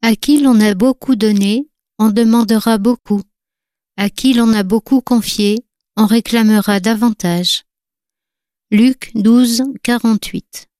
À qui l'on a beaucoup donné, on demandera beaucoup. À qui l'on a beaucoup confié, on réclamera davantage. Luc 12, 48.